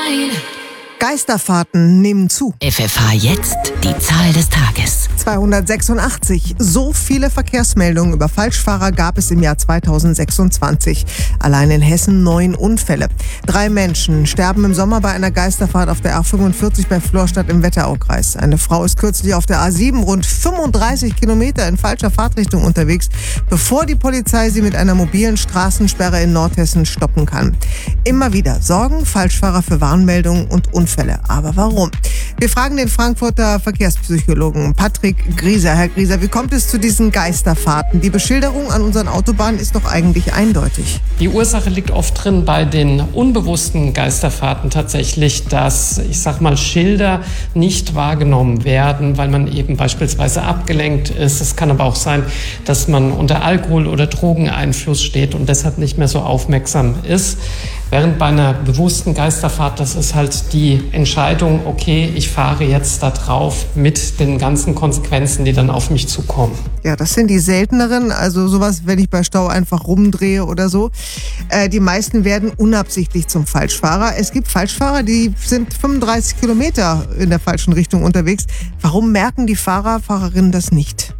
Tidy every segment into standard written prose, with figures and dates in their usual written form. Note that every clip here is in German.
Geisterfahrten nehmen zu. FFH jetzt die Zahl des Tages. 286. So viele Verkehrsmeldungen über Falschfahrer gab es im Jahr 2026. Allein in Hessen 9 Unfälle. 3 Menschen sterben im Sommer bei einer Geisterfahrt auf der A45 bei Florstadt im Wetteraukreis. Eine Frau ist kürzlich auf der A7 rund 35 Kilometer in falscher Fahrtrichtung unterwegs, bevor die Polizei sie mit einer mobilen Straßensperre in Nordhessen stoppen kann. Immer wieder sorgen Falschfahrer für Warnmeldungen und Unfälle. Aber warum? Wir fragen den Frankfurter Verkehrspsychologen Patrick Grieser. Herr Grieser, wie kommt es zu diesen Geisterfahrten? Die Beschilderung an unseren Autobahnen ist doch eigentlich eindeutig. Die Ursache liegt oft drin bei den unbewussten Geisterfahrten tatsächlich, dass, Schilder nicht wahrgenommen werden, weil man eben beispielsweise abgelenkt ist. Es kann aber auch sein, dass man unter Alkohol- oder Drogeneinfluss steht und deshalb nicht mehr so aufmerksam ist. Während bei einer bewussten Geisterfahrt, das ist halt die Entscheidung, okay, ich fahre jetzt da drauf mit den ganzen Konsequenzen, die dann auf mich zukommen. Ja, das sind die selteneren, also sowas, wenn ich bei Stau einfach rumdrehe oder so. Die meisten werden unabsichtlich zum Falschfahrer. Es gibt Falschfahrer, die sind 35 Kilometer in der falschen Richtung unterwegs. Warum merken die Fahrer, Fahrerinnen das nicht?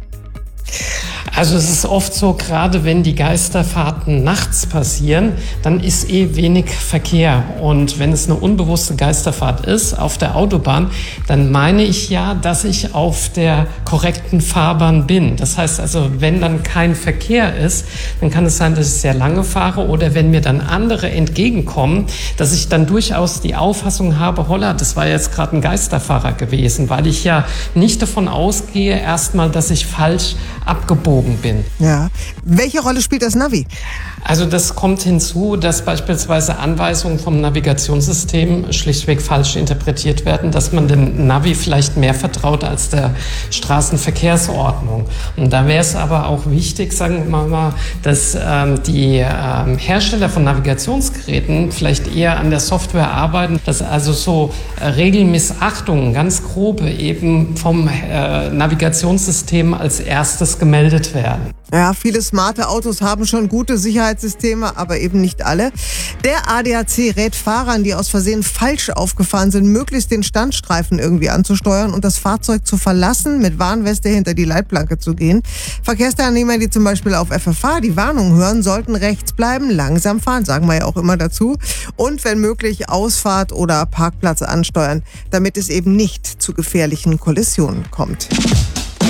Also es ist oft so, gerade wenn die Geisterfahrten nachts passieren, dann ist wenig Verkehr. Und wenn es eine unbewusste Geisterfahrt ist auf der Autobahn, dann meine ich ja, dass ich auf der korrekten Fahrbahn bin. Das heißt also, wenn dann kein Verkehr ist, dann kann es sein, dass ich sehr lange fahre oder wenn mir dann andere entgegenkommen, dass ich dann durchaus die Auffassung habe, holla, das war jetzt gerade ein Geisterfahrer gewesen, weil ich ja nicht davon ausgehe, erstmal, dass ich falsch abgebogen bin. Ja. Welche Rolle spielt das Navi? Also das kommt hinzu, dass beispielsweise Anweisungen vom Navigationssystem schlichtweg falsch interpretiert werden, dass man dem Navi vielleicht mehr vertraut als der Straßenverkehrsordnung. Und da wäre es aber auch wichtig, sagen wir mal, dass die Hersteller von Navigationsgeräten vielleicht eher an der Software arbeiten, dass also so Regelmissachtungen, ganz grobe, eben vom Navigationssystem als erstes gemeldet werden. Ja, viele smarte Autos haben schon gute Sicherheitssysteme, aber eben nicht alle. Der ADAC rät Fahrern, die aus Versehen falsch aufgefahren sind, möglichst den Standstreifen irgendwie anzusteuern und das Fahrzeug zu verlassen, mit Warnweste hinter die Leitplanke zu gehen. Verkehrsteilnehmer, die zum Beispiel auf FFH die Warnung hören, sollten rechts bleiben, langsam fahren, sagen wir ja auch immer dazu, und wenn möglich Ausfahrt oder Parkplatz ansteuern, damit es eben nicht zu gefährlichen Kollisionen kommt.